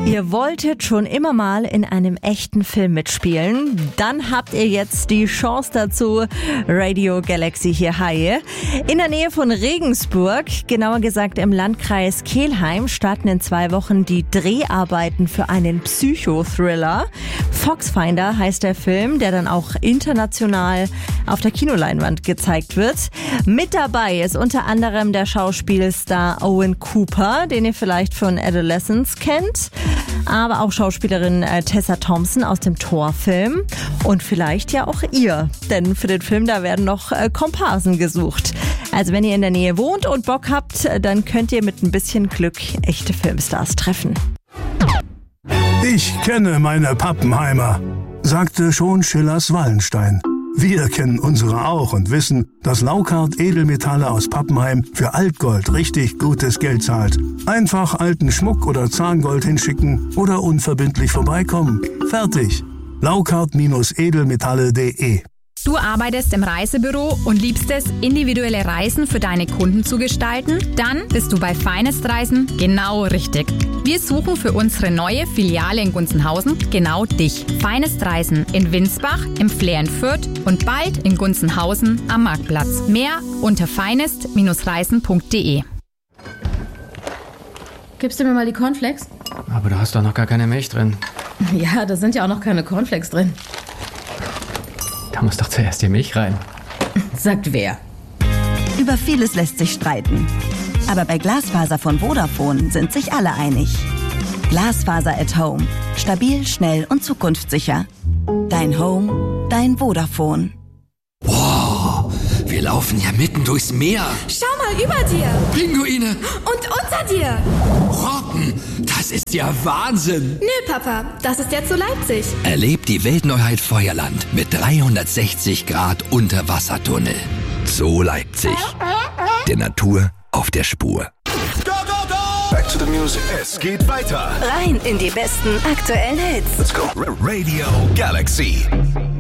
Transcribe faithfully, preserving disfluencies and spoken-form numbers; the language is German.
Ihr wolltet schon immer mal in einem echten Film mitspielen? Dann habt ihr jetzt die Chance dazu. Radio Galaxy hier, hi. In der Nähe von Regensburg, genauer gesagt im Landkreis Kelheim, starten in zwei Wochen die Dreharbeiten für einen Psychothriller. Foxfinder heißt der Film, der dann auch international auf der Kinoleinwand gezeigt wird. Mit dabei ist unter anderem der Schauspielstar Owen Cooper, den ihr vielleicht von Adolescence kennt. Aber auch Schauspielerin Tessa Thompson aus dem Thor-Film. Und vielleicht ja auch ihr, denn für den Film, da werden noch Komparsen gesucht. Also wenn ihr in der Nähe wohnt und Bock habt, dann könnt ihr mit ein bisschen Glück echte Filmstars treffen. Ich kenne meine Pappenheimer, sagte schon Schillers Wallenstein. Wir kennen unsere auch und wissen, dass Laukart Edelmetalle aus Pappenheim für Altgold richtig gutes Geld zahlt. Einfach alten Schmuck oder Zahngold hinschicken oder unverbindlich vorbeikommen. Fertig. Laukart Edelmetalle punkt de. Du arbeitest im Reisebüro und liebst es, individuelle Reisen für deine Kunden zu gestalten? Dann bist du bei Finest Reisen genau richtig. Wir suchen für unsere neue Filiale in Gunzenhausen genau dich. Finest Reisen in Winsbach, im Flair in Fürth und bald in Gunzenhausen am Marktplatz. Mehr unter finest Reisen punkt de. Gibst du mir mal die Cornflakes? Aber du hast doch noch gar keine Milch drin. Ja, da sind ja auch noch keine Cornflakes drin. Da muss doch zuerst die Milch rein. Sagt wer? Über vieles lässt sich streiten. Aber bei Glasfaser von Vodafone sind sich alle einig. Glasfaser at Home. Stabil, schnell und zukunftssicher. Dein Home, dein Vodafone. Wow, wir laufen ja mitten durchs Meer. Schau mal über dir. Pinguine. Und unter dir. Robben, das ist ja Wahnsinn. Nö, Papa, das ist jetzt so Leipzig. Erlebt die Weltneuheit Feuerland mit dreihundertsechzig Grad Unterwassertunnel. So Leipzig. Der Natur auf der Spur. Go, go, go! Back to the music. Es geht weiter. Rein in die besten aktuellen Hits. Let's go. Radio Galaxy.